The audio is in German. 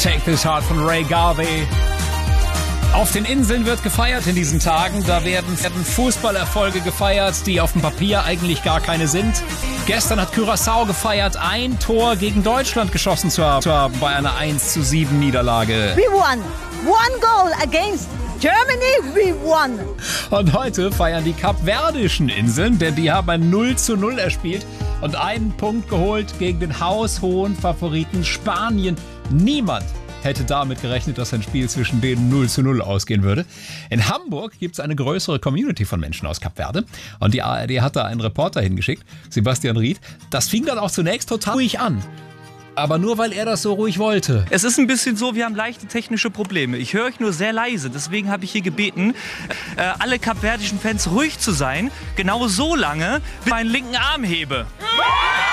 Take This Heart von Ray Garvey. Auf den Inseln wird gefeiert in diesen Tagen. Da werden Fußballerfolge gefeiert, die auf dem Papier eigentlich gar keine sind. Gestern hat Curaçao gefeiert, ein Tor gegen Deutschland geschossen zu haben bei einer 1:7 Niederlage. We won. One goal against Germany, we won. Und heute feiern die kapverdischen Inseln, denn die haben ein 0:0 erspielt und einen Punkt geholt gegen den haushohen Favoriten Spanien. Niemand hätte damit gerechnet, dass ein Spiel zwischen denen 0:0 ausgehen würde. In Hamburg gibt es eine größere Community von Menschen aus Kap Verde und die ARD hat da einen Reporter hingeschickt, Sebastian Ried. Das fing dann auch zunächst total ruhig an. Aber nur, weil er das so ruhig wollte. Es ist ein bisschen so, wir haben leichte technische Probleme. Ich höre euch nur sehr leise, deswegen habe ich hier gebeten, alle kapverdischen Fans ruhig zu sein. Genau so lange, bis ich meinen linken Arm hebe.